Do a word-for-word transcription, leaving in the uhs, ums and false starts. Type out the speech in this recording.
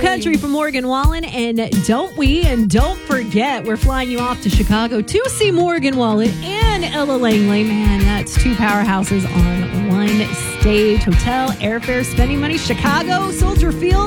country from Morgan Wallen. And don't we, and don't forget, we're flying you off to Chicago to see Morgan Wallen and Ella Langley. Man, that's two powerhouses on one stage. Hotel, airfare, spending money. Chicago, Soldier Field.